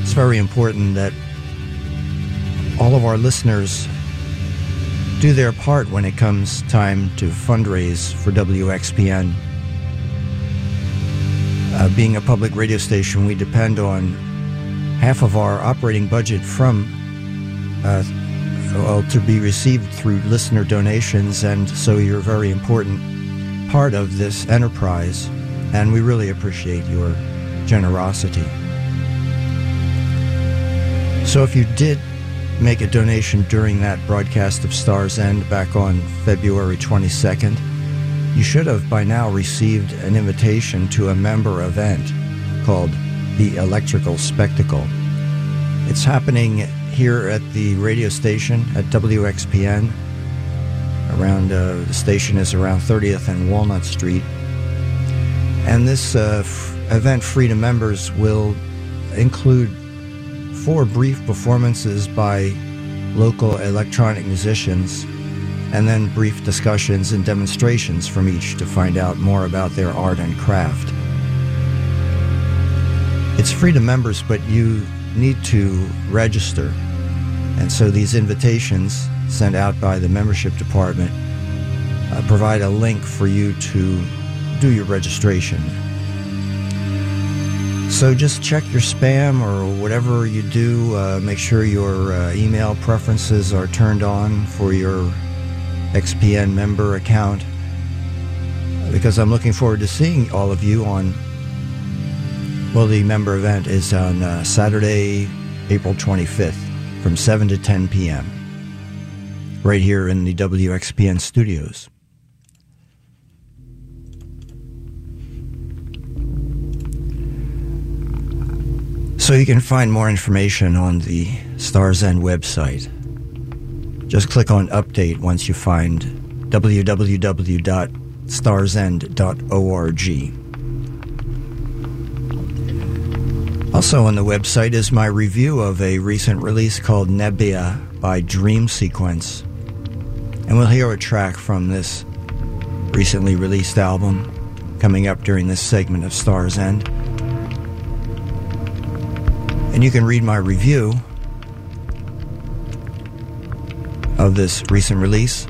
It's very important that all of our listeners do their part when it comes time to fundraise for WXPN. Being a public radio station, we depend on half of our operating budget from to be received through listener donations, and so you're a very important part of this enterprise, and we really appreciate your generosity. So if you did make a donation during that broadcast of Star's End back on February 22nd, you should have by now received an invitation to a member event called The Electrical Spectacle. It's happening here at the radio station at WXPN. Around the station is around 30th and Walnut Street. And this event, free to members, will include 4 brief performances by local electronic musicians, and then brief discussions and demonstrations from each to find out more about their art and craft. It's free to members, but you need to register. And so these invitations sent out by the membership department provide a link for you to do your registration. So just check your spam or whatever you do. Make sure your email preferences are turned on for your XPN member account, because I'm looking forward to seeing all of you on, well, the member event is on Saturday, April 25th from 7 to 10 p.m. right here in the WXPN studios. So you can find more information on the Star's End website. Just click on Update once you find www.starsend.org. Also on the website is my review of a recent release called Nebbia by Dream Sequence. And we'll hear a track from this recently released album coming up during this segment of Star's End. And you can read my review of this recent release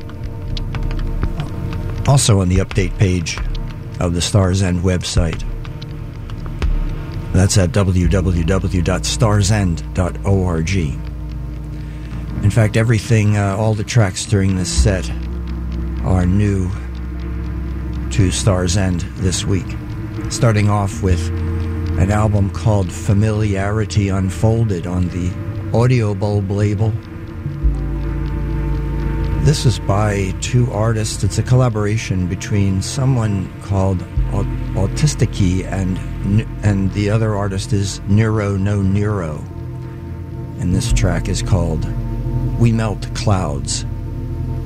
also on the update page of the Star's End website. That's at www.starsend.org. In fact, everything, all the tracks during this set are new to Star's End this week. Starting off with an album called Familiarity Unfolded on the Audio Bulb label. This is by 2 artists. It's a collaboration between someone called Autistic and the other artist is Neuro No Neuro. And this track is called We Melt Clouds.